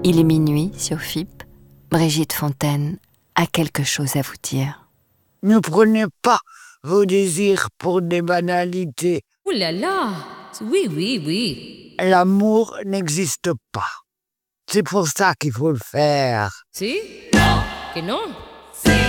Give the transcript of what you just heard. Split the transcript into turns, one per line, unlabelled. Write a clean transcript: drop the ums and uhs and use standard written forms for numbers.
Il est minuit sur FIP. Brigitte Fontaine a quelque chose à vous dire.
Ne prenez pas vos désirs pour des banalités.
Ouh là là! Oui.
L'amour n'existe pas. C'est pour ça qu'il faut le faire.
Si? Que non?